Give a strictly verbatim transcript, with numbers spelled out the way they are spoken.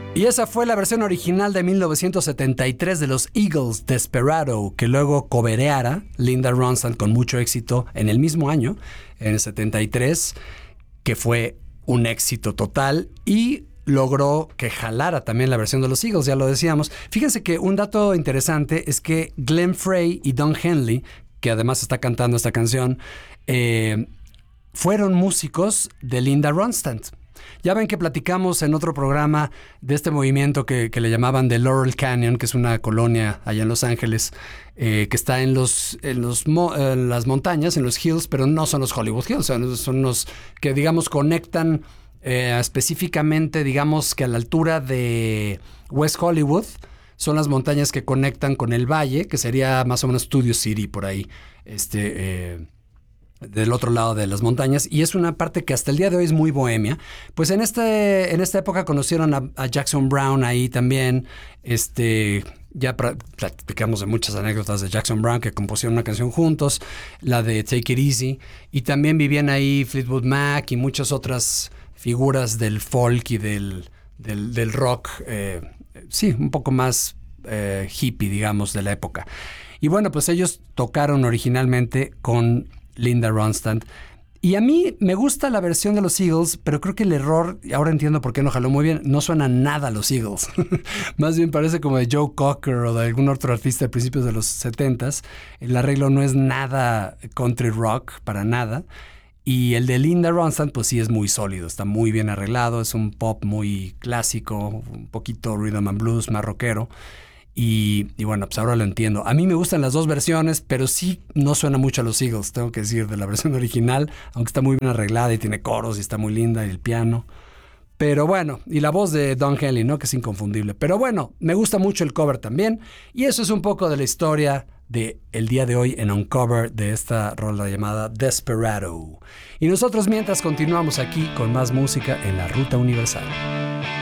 Y esa fue la versión original de mil novecientos setenta y tres de los Eagles, Desperado, que luego covereara Linda Ronstadt con mucho éxito en el mismo año, en el setenta y tres, que fue un éxito total y logró que jalara también la versión de los Eagles, ya lo decíamos. Fíjense que un dato interesante es que Glenn Frey y Don Henley, que además está cantando esta canción, eh, fueron músicos de Linda Ronstadt. Ya ven que platicamos en otro programa de este movimiento que, que le llamaban The Laurel Canyon, que es una colonia allá en Los Ángeles, eh, que está en, los, en, los mo, en las montañas, en los hills, pero no son los Hollywood Hills, son, son los que, digamos, conectan eh, específicamente, digamos, que a la altura de West Hollywood, son las montañas que conectan con el valle, que sería más o menos Studio City, por ahí, este... Eh, del otro lado de las montañas, y es una parte que hasta el día de hoy es muy bohemia. Pues en este en esta época conocieron a, a Jackson Browne ahí también. Este ya platicamos de muchas anécdotas de Jackson Browne, que compusieron una canción juntos, la de Take It Easy, y también vivían ahí Fleetwood Mac y muchas otras figuras del folk y del, del, del rock, eh, sí, un poco más eh, hippie, digamos, de la época. Y bueno, pues ellos tocaron originalmente con Linda Ronstadt. Y a mí me gusta la versión de los Eagles, pero creo que el error, y ahora entiendo por qué no jaló muy bien, no suena nada a los Eagles. Más bien parece como de Joe Cocker o de algún otro artista de principios de los setentas. El arreglo no es nada country rock, para nada. Y el de Linda Ronstadt, pues sí es muy sólido, está muy bien arreglado, es un pop muy clásico, un poquito rhythm and blues, más rockero. Y, y bueno, pues ahora lo entiendo. A mí me gustan las dos versiones, pero sí no suena mucho a los Eagles, tengo que decir, de la versión original, aunque está muy bien arreglada y tiene coros y está muy linda y el piano. Pero bueno, y la voz de Don Henley, ¿no? Que es inconfundible. Pero bueno, me gusta mucho el cover también. Y eso es un poco de la historia de el día de hoy en Uncover de esta rola llamada Desperado. Y nosotros mientras continuamos aquí con más música en la Ruta Universal.